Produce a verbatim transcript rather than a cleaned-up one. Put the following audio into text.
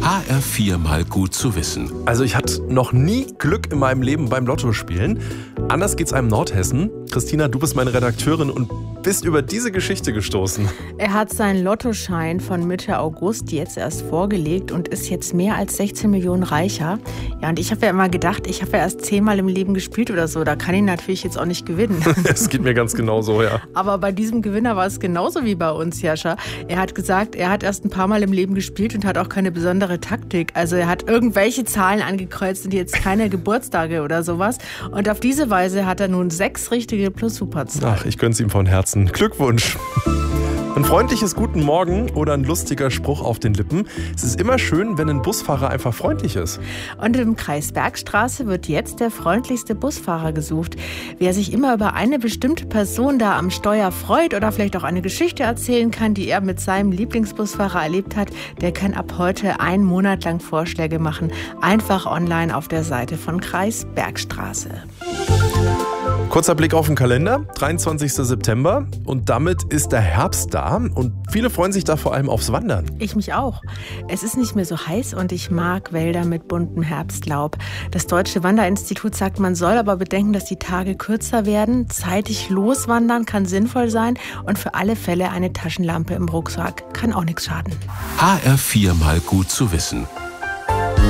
H R vier mal gut zu wissen. Also ich hatte noch nie Glück in meinem Leben beim Lottospielen. Anders geht's einem Nordhessen. Christina, du bist meine Redakteurin und bist über diese Geschichte gestoßen. Er hat seinen Lottoschein von Mitte August jetzt erst vorgelegt und ist jetzt mehr als sechzehn Millionen reicher. Ja, und ich habe ja immer gedacht, ich habe ja erst zehnmal im Leben gespielt oder so. Da kann ich natürlich jetzt auch nicht gewinnen. Es geht mir ganz genauso, ja. Aber bei diesem Gewinner war es genauso wie bei uns, Jascha. Er hat gesagt, er hat erst ein paar Mal im Leben gespielt und hat auch keine besondere Taktik. Also er hat irgendwelche Zahlen angekreuzt und jetzt keine Geburtstage oder sowas. Und auf diese Weise hat er nun sechs richtige plus Superzahlen. Ach, ich gönn's ihm von Herzen. Glückwunsch. Ein freundliches Guten Morgen oder ein lustiger Spruch auf den Lippen. Es ist immer schön, wenn ein Busfahrer einfach freundlich ist. Und im Kreis Bergstraße wird jetzt der freundlichste Busfahrer gesucht. Wer sich immer über eine bestimmte Person da am Steuer freut oder vielleicht auch eine Geschichte erzählen kann, die er mit seinem Lieblingsbusfahrer erlebt hat, der kann ab heute einen Monat lang Vorschläge machen. Einfach online auf der Seite von Kreis Bergstraße. Kurzer Blick auf den Kalender, dreiundzwanzigster September und damit ist der Herbst da und viele freuen sich da vor allem aufs Wandern. Ich mich auch. Es ist nicht mehr so heiß und ich mag Wälder mit buntem Herbstlaub. Das Deutsche Wanderinstitut sagt, man soll aber bedenken, dass die Tage kürzer werden. Zeitig loswandern kann sinnvoll sein und für alle Fälle eine Taschenlampe im Rucksack kann auch nichts schaden. H R vier mal gut zu wissen.